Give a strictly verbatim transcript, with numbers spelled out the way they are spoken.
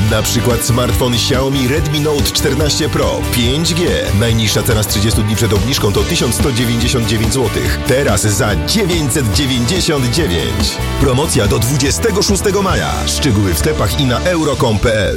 Na przykład smartfon Xiaomi Redmi Note czternaście Pro pięć G. Najniższa cena z trzydziestu dni przed obniżką to tysiąc sto dziewięćdziesiąt dziewięć złotych. Teraz za dziewięćset dziewięćdziesiąt dziewięć. Promocja do dwudziestego szóstego maja. Szczegóły w sklepach i na euro kropka com kropka p l.